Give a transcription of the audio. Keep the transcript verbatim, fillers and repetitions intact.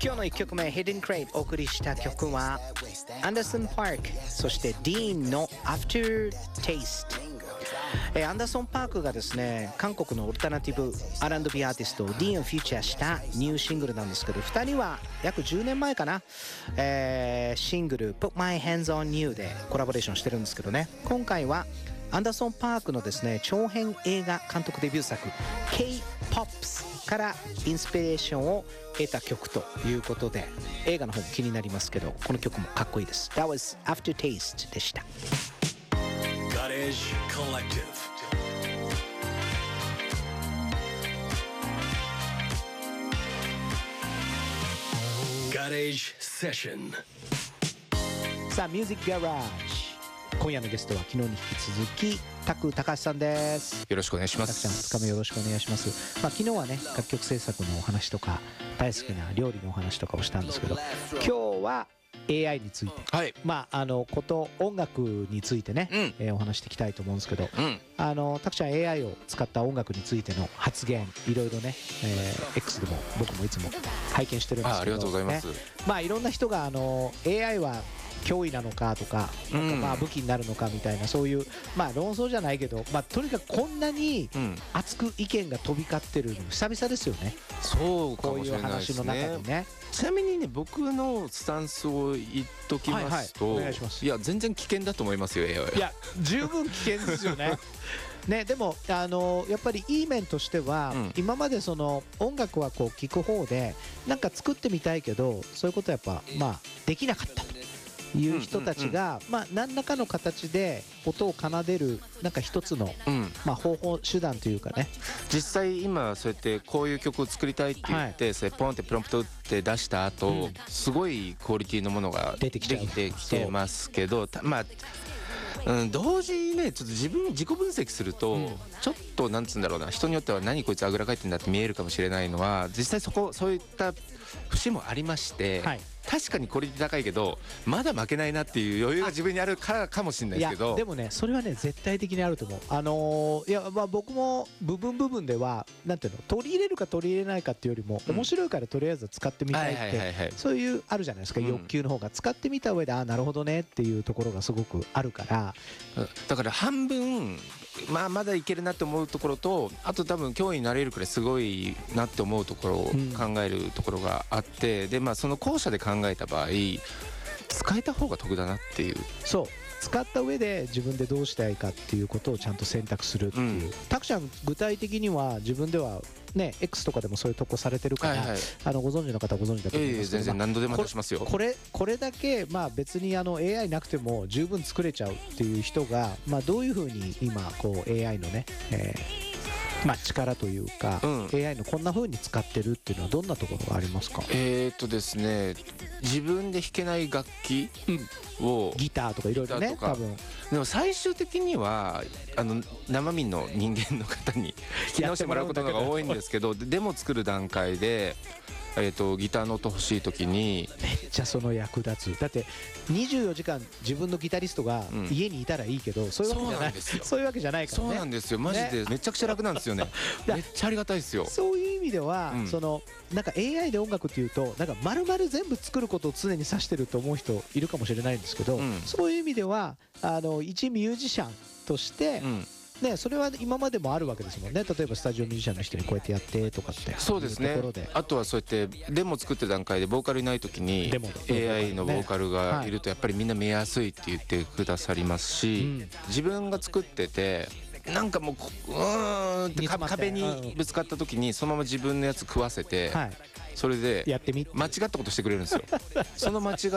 今日のいっきょくめ Hidden Crate お送りした曲はアンダーソン・パーク、そしてディーンの After Taste。えー、アンダーソン・パークがですね、韓国のオルタナティブ アールアンドビー アーティストディーンをフューチャーしたニューシングルなんですけど、ふたりは約じゅうねんまえかな、えー、シングル Put My Hands on You でコラボレーションしてるんですけどね、今回はアンダーソン・パークのですね、長編映画監督デビュー作 K-ポップス からインスピレーションを得た曲ということで、映画の方も気になりますけど、この曲もかっこいいです。 That was After Taste でした。 Cottage Collective Cottage Session。 さあ、ミュージックガラージ、今夜のゲストは昨日に引き続きタク高橋さんです。 よろしくお願いしまタクちゃんふつかす。 めよろしくお願いします。まあ、昨日はね、楽曲制作のお話とか大好きな料理のお話とかをしたんですけど、今日は エーアイ について、 はい。 まああのこと音楽についてね、 うんえーお話していきたいと思うんですけど、 うん。 あのタクちゃん エーアイ を使った音楽についての発言、いろいろね、えー X でも僕もいつも拝見してるんですけど、 あ、ありがとうございます。 ね、まあいろんな人があの エーアイ は脅威なのかとか、なんかまあ武器になるのかみたいな、そういうまあ論争じゃないけど、まあとにかくこんなにうん。 熱く意見が飛び交ってるの久々ですよね。 そうかこういうもしれないです話の中ね。 にね。 ちなみにね、僕のスタンスを言っときますと、 はいはいお願いしますいや全然危険だと思いますよ エーアイ は。 いや十分危険ですよね。ね、でもあのやっぱりいい面としては、 うん今までその音楽はこう聴く方でなんか作ってみたいけど、そういうことはやっぱまあできなかったという人たちが、まあ何らかの形で音を奏でるなんか一つの、 うん。 まあ、方法手段というかね。 実際今そうやってこういう曲を作りたいって言って、それポンってプロンプト打って出した後、 うんすごいクオリティのものが出てきちゃうできてきてますけど、たまあ。うん、同時にね、ちょっと自分自己分析すると、 うんちょっとなんつうんだろうな、人によっては何こいつあぐらかいてんだって見えるかもしれないのは、実際そこそういった節もありまして、 はい確かにクオリティ高いけどまだ負けないなっていう余裕が自分にあるからかもしれないいやですけど、 でもね、それはね絶対的にあると思う。あのーいやまあ僕も部分部分ではなんていうの、取り入れるか取り入れないかっていうよりも、 うん面白いからとりあえず使ってみたいっはいはいて、 はいはい、 そういうあるじゃないですか、 うん欲求の方が。使ってみた上で、ああなるほどねっていうところがすごくあるから。 だから半分まあまだいけるなって思うところと、あと多分脅威になれるくらいすごいなって思うところをうん考えるところがあって、でまあその後者で考えた場合使えた方が得だなっていう。 そう使った上で自分でどうしたいかっていうことをちゃんと選択するっていう、 うんタクちゃん具体的には自分ではね X とかでもそういう投稿されてるから、 はいはい、 あのご存知の方はご存知だと思いええますけど、 全然何度でも出しますよ。 これこれだけまあ別にあの エーアイ なくても十分作れちゃうっていう人が、まあどういうふうに今こう エーアイ のね、えーまあ力というか、 うんエーアイ のこんな風に使ってるっていうのはどんなところがありますか？ えーっとですね、自分で弾けない楽器を、 ギターとかいろいろね、 ギターとか多分でも最終的にはあの生身の人間の方に弾き直してもらうことが多いんですけど、でデモ作る段階で、えーっとギターの音欲しい時に、 めっちゃその役立つ。だってにじゅうよじかん自分のギタリストがうん家にいたらいいけど、そういうわけじゃない、 そうなんですよそういうわけじゃないからね。 そうなんですよ、マジでめちゃくちゃ楽なんですよね。 だめっちゃありがたいですよ。 そういう意味では、 うんそのなんか エーアイ で音楽っていうとなんか丸々全部作ることを常に指してると思う人いるかもしれないんですけど、 うんそういう意味ではあの一ミュージシャンとして、 うんね、それは今までもあるわけですもんね。例えばスタジオミュージシャンの人にこうやってやってとかってそうですねいうところで。 あとはそうやってデモ作ってる段階でボーカルいない時にデモでエーアイ のボーカルがいるとやっぱりみんな見やすいって言ってくださりますし、 うん自分が作っててなんかもうこうーんって煮詰まって壁にぶつかった時にそのまま自分のやつ食わせて、 はい、 それでやってみ間違ったことしてくれるんですよ。その間違